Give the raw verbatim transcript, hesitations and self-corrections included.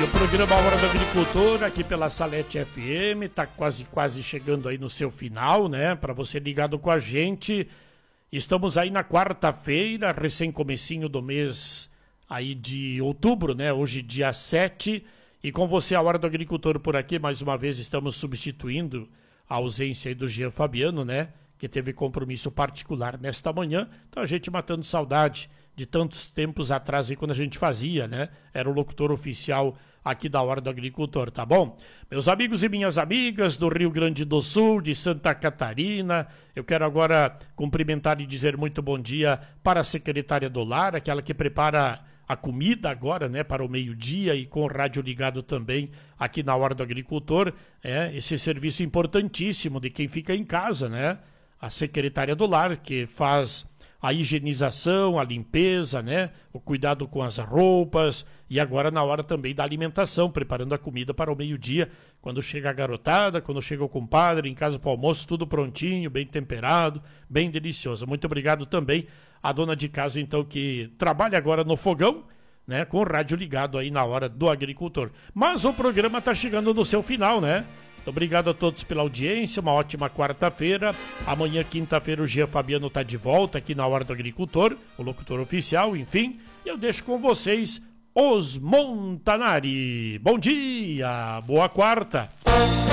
o programa Hora do Agricultor aqui pela Salete F M tá quase quase chegando aí no seu final, né? Para você ligado com a gente, estamos aí na quarta-feira, recém comecinho do mês aí de outubro, né? Hoje dia sete, e com você a Hora do Agricultor por aqui, mais uma vez estamos substituindo a ausência aí do Jean Fabiano, né? Que teve compromisso particular nesta manhã, então a gente matando saudade de tantos tempos atrás aí quando a gente fazia, né? Era o locutor oficial aqui da Hora do Agricultor, tá bom? Meus amigos e minhas amigas do Rio Grande do Sul, de Santa Catarina, eu quero agora cumprimentar e dizer muito bom dia para a secretária do Lar, aquela que prepara a comida agora, né, para o meio-dia e com o rádio ligado também aqui na Hora do Agricultor, é esse serviço importantíssimo de quem fica em casa, né? A secretária do Lar, que faz a higienização, a limpeza, né? O cuidado com as roupas e agora na hora também da alimentação, preparando a comida para o meio-dia, quando chega a garotada, quando chega o compadre, em casa para o almoço, tudo prontinho, bem temperado, bem delicioso. Muito obrigado também à dona de casa, então, que trabalha agora no fogão, né? Com o rádio ligado aí na Hora do Agricultor. Mas o programa está chegando no seu final, né? Muito obrigado a todos pela audiência, uma ótima quarta-feira. Amanhã, quinta-feira, o Jean Fabiano está de volta aqui na Hora do Agricultor, o locutor oficial, enfim. E eu deixo com vocês os Montanari. Bom dia, boa quarta.